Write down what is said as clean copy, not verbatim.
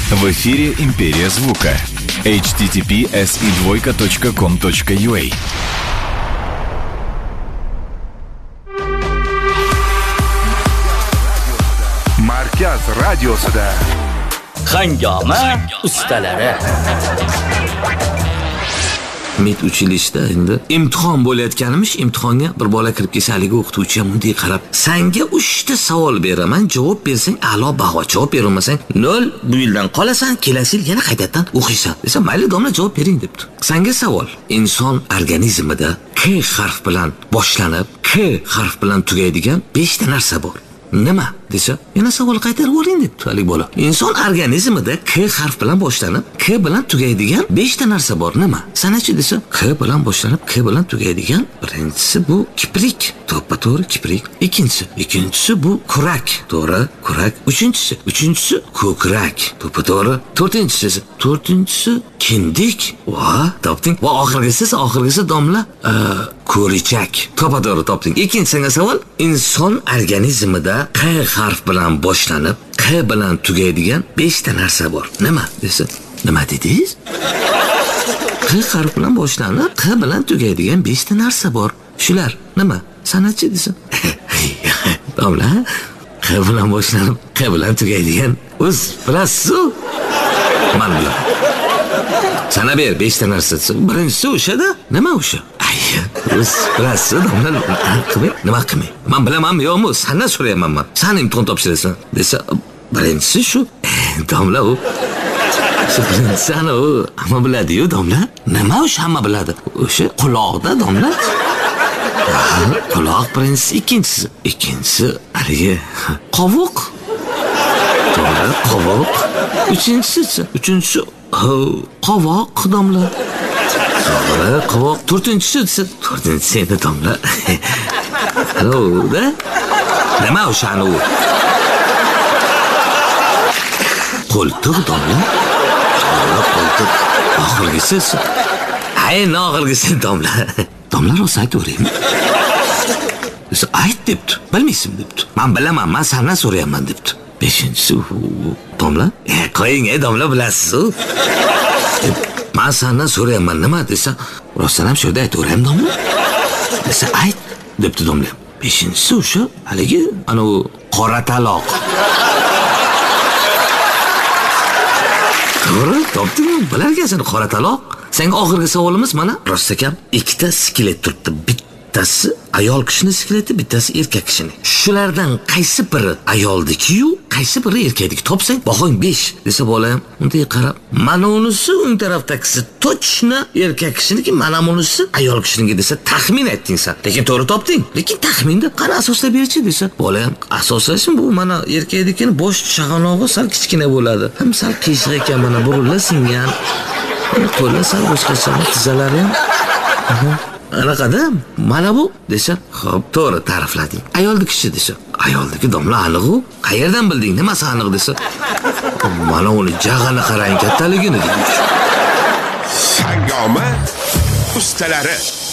В эфире «Империя звука». https://com.ua. Markaz radiosida Hangoma ustalari. Met uchilishda endi imtihon bo'layotganimiz, imtihonga bir bola kirib kelsa, haligi o'qituvchi ham bunday qarab, "Senga 3 ta savol beraman, javob bersang a'lo baho, javob berolmasang 0, bu yildan qolasan, kelasi yil yana qaytadan o'qiysan." desa, "Mayli domla, javob bering" debdi. Senga savol: inson organizmida K harf bilan boshlanib, K harf bilan tugaydigan 5 ta narsa bor. Nima desa, yana savol qaytarib o'ring debdi hali bola. Inson organizmida K harf bilan boshlanib, K bilan tugaydigan 5 ta narsa bor. Nima? Sanachi desa, K bilan boshlanib, K bilan tugaydigan birinchisi bu kiprik. To'ppa-to'g'ri kiprik. Ikkinchisi bu kurak. To'g'ri, kurak. Uchinchisi ko'krak. To'ppa-to'g'ri. To'rtinchisi kindik. Va, topding. Va oxirgisi domla ko'richak. To'ppa-to'g'ri topding. Ikkinchi savol, inson organizmida Q harf bilan boshlanib, Q bilan tugaydigan 5 ta narsa bor. Nima desa, nima dedingiz? Q harf bilan boshlanib, Q bilan tugaydigan 5 ta narsa bor. Shular nima? Sanachi desa. Domla, Q bilan boshlanib, Q bilan tugaydigan o'z bilasiz-ku. Men bilaman. Sana ber 5 ta narsa. Birinchisi o'shada. Nima o'sha? O'z bilasiz, domla. Nima qilmay? Men bilamanmi yo'qmi? Sendan so'rayapman men. Sen imtihon topshirasan desa, birinchisi shu. Domla u. Shu birinchisi ana u. Hamma biladi-yu, domla. Nima o'sha hamma biladi? O'sha quloqda, domla. Quloq birinchisi, ikkinchisi haligi qovoq. To'g'ri, qovoq. Uchinchisi qovoq, domla. To'g'ri, qovoq. To'rtinchisi endi domla. Alo'da. Nima o'shani u? Qo'ltiq, domla. To'g'ri, qo'ltiq. Oxirgisi. Oxirgisi domla. Domla rost aytaveraymi? Desa, ayt debdi. Bilmaysan debdi. Men bilaman, men sendan so'rayapman debdi. Beshinchisi domla. Qo'ying, domla, bilasiz-ku. Men sendan so'rayapman, nima desa, rostdan ham shunda aytaveraymi domla? Desa, ayt debdi domla. Beshinchisi o'sha haligi ana u qora taloq. To'g'ri, topdingmi? Bilar ekansan qora taloq. Senga oxirgi savolimiz mana. Rostakam, ikkita skelet turibdi. Bittasi ayol kishining skeleti, bittasi erkak kishining. Shulardan qaysi biri ayoldiki-yu, qaysi biri erkakniki? Topsang, bahong 5 desa bola ham unday qarab, mana unisi o'ng tarafdagisi to'chna erkak kishiniki, mana bunisi ayol kishiniki desa, taxmin aytding sen. Lekin to'g'ri topding. Lekin taxminda qani asoslab berchi desa, bola ham asoslashim bu mana erkaknikini bosh chaqanog'i sal kichkina bo'ladi. Ham sal qiyshiq ekan, mana burunlar singan. Qo'llar sal boshqacha, tizzalari ham. Anaqada mana bu desa, xo'p, to'g'ri ta'riflading. Ayolni kishi desa, ayoldagi domla aniq-u. Qayerdan bilding? Nimasi aniq desa, mana uni jag'ini qarang, kattaligini deydi. Hangoma ustalari.